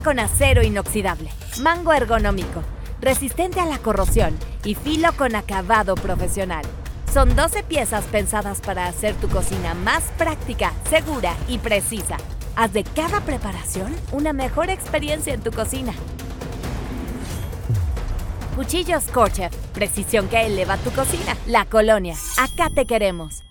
con acero inoxidable, mango ergonómico, resistente a la corrosión y filo con acabado profesional. Son 12 piezas pensadas para hacer tu cocina más práctica, segura y precisa. Haz de cada preparación una mejor experiencia en tu cocina. Cuchillos Skórchev, precisión que eleva tu cocina. La Colonia, acá te queremos.